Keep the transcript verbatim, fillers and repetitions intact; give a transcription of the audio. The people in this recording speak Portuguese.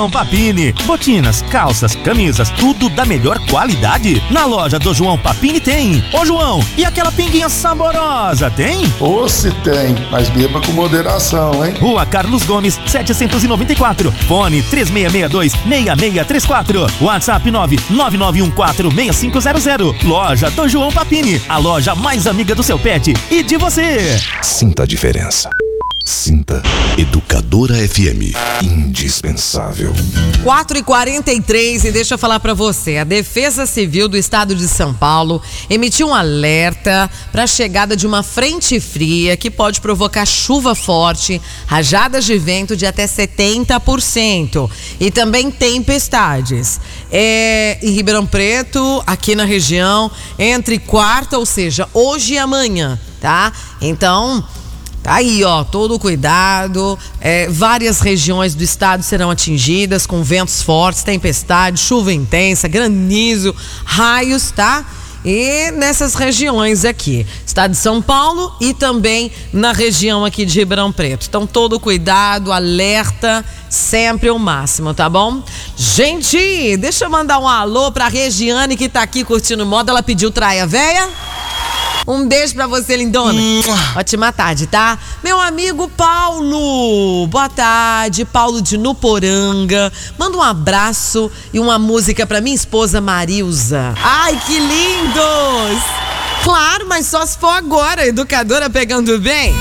João Papini. Botinas, calças, camisas, tudo da melhor qualidade. Na loja do João Papini tem. Ô João, e aquela pinguinha saborosa, tem? Ô, se tem, mas beba com moderação, hein? Rua Carlos Gomes, setecentos e noventa e quatro. Fone três seis seis dois, seis seis três quatro. WhatsApp nove nove nove um quatro seis cinco zero zero. Loja do João Papini, a loja mais amiga do seu pet e de você. Sinta a diferença. Sinta. Educadora F M. Indispensável. quatro e quarenta e três e deixa eu falar pra você. A Defesa Civil do Estado de São Paulo emitiu um alerta para a chegada de uma frente fria que pode provocar chuva forte, rajadas de vento de até setenta por cento e também tempestades. É, em Ribeirão Preto, aqui na região, entre quarta, ou seja, hoje e amanhã, tá? Então, tá aí, ó, todo o cuidado. É, várias regiões do estado serão atingidas com ventos fortes, tempestade, chuva intensa, granizo, raios, tá? E nessas regiões aqui, estado de São Paulo e também na região aqui de Ribeirão Preto. Então, todo o cuidado, alerta, sempre o máximo, tá bom? Gente, deixa eu mandar um alô pra Regiane que tá aqui curtindo moda. Ela pediu Traia Véia. Um beijo pra você, lindona. Ótima tarde, tá? Meu amigo Paulo. Boa tarde, Paulo de Nuporanga. Manda um abraço e uma música pra minha esposa Marilza. Ai, que lindos! Claro, mas só se for agora, educadora pegando bem.